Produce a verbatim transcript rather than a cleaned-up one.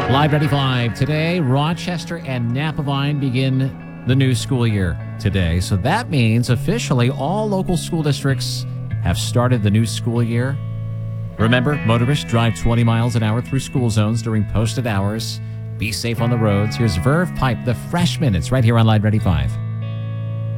Live ninety-five today, Rochester and Napavine begin the new school year today. So that means officially all local school districts have started the new school year. Remember, motorists drive twenty miles an hour through school zones during posted hours. Be safe on the roads. Here's Verve Pipe, the Freshman. It's right here on Live ninety-five.